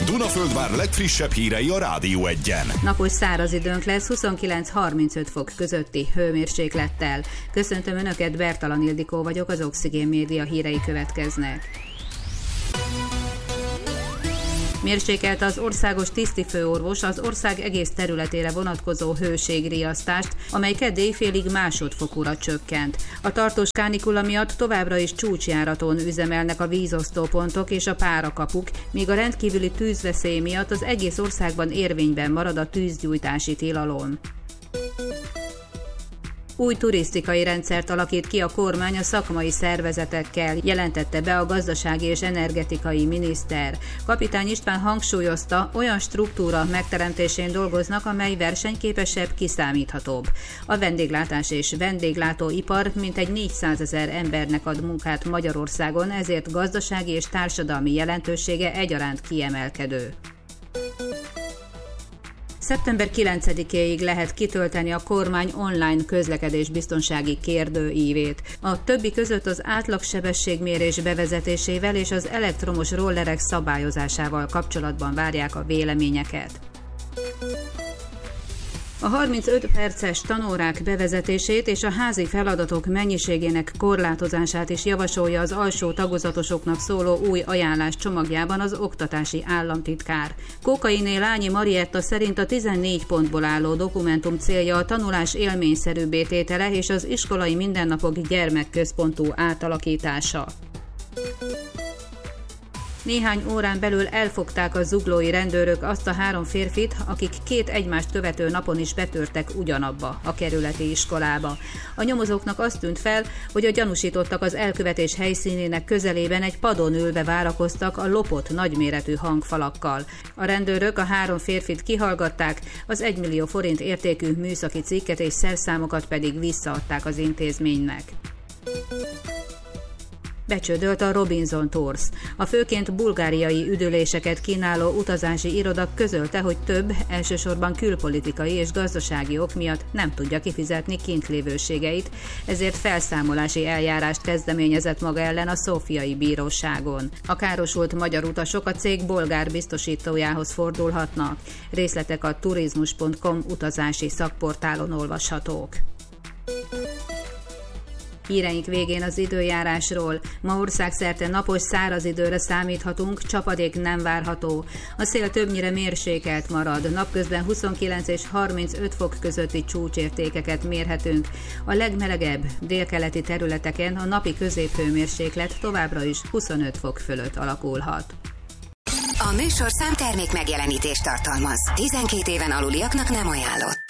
Dunaföldvár legfrissebb hírei a Rádió Egyen. Napos száraz időnk lesz 29-35 fok közötti hőmérséklettel. Köszöntöm Önöket, Bertalan Ildikó vagyok, az Oxigén Média hírei következnek. Mérsékelt az országos tisztifőorvos az ország egész területére vonatkozó hőségriasztást, amely kedd éjfélig másodfokúra csökkent. A tartós kánikula miatt továbbra is csúcsjáraton üzemelnek a vízosztópontok és a párakapuk, míg a rendkívüli tűzveszély miatt az egész országban érvényben marad a tűzgyújtási tilalom. Új turisztikai rendszert alakít ki a kormány a szakmai szervezetekkel, jelentette be a gazdasági és energetikai miniszter. Kapitány István hangsúlyozta, olyan struktúra megteremtésén dolgoznak, amely versenyképesebb, kiszámíthatóbb. A vendéglátás és vendéglátóipar mintegy 400 000 embernek ad munkát Magyarországon, ezért gazdasági és társadalmi jelentősége egyaránt kiemelkedő. Szeptember 9-éig lehet kitölteni a kormány online közlekedésbiztonsági kérdőívét. A többi között az átlagsebességmérés bevezetésével és az elektromos rollerek szabályozásával kapcsolatban várják a véleményeket. A 35 perces tanórák bevezetését és a házi feladatok mennyiségének korlátozását is javasolja az alsó tagozatosoknak szóló új ajánlás csomagjában az oktatási államtitkár. Kókainé Lányi Marietta szerint a 14 pontból álló dokumentum célja a tanulás élményszerűbbé tétele és az iskolai mindennapok gyermekközpontú átalakítása. Néhány órán belül elfogták a zuglói rendőrök azt a 3 férfit, akik 2 egymást követő napon is betörtek ugyanabba a kerületi iskolába. A nyomozóknak azt tűnt fel, hogy a gyanúsítottak az elkövetés helyszínének közelében egy padon ülve várakoztak a lopott nagyméretű hangfalakkal. A rendőrök a 3 férfit kihallgatták, az 1 millió forint értékű műszaki cikket és szerszámokat pedig visszaadták az intézménynek. Becsődölt a Robinson Tours. A főként bulgáriai üdüléseket kínáló utazási iroda közölte, hogy több, elsősorban külpolitikai és gazdasági ok miatt nem tudja kifizetni kintlévőségeit, ezért felszámolási eljárást kezdeményezett maga ellen a szófiai bíróságon. A károsult magyar utasok a cég bolgár biztosítójához fordulhatnak. Részletek a turizmus.com utazási szakportálon olvashatók. Híreink végén az időjárásról. Ma országszerte napos száraz időre számíthatunk, csapadék nem várható. A szél többnyire mérsékelt marad, napközben 29 és 35 fok közötti csúcsértékeket mérhetünk. A legmelegebb délkeleti területeken a napi középhőmérséklet továbbra is 25 fok fölött alakulhat. A műsorszám termék megjelenítést tartalmaz. 12 éven aluliaknak nem ajánlott.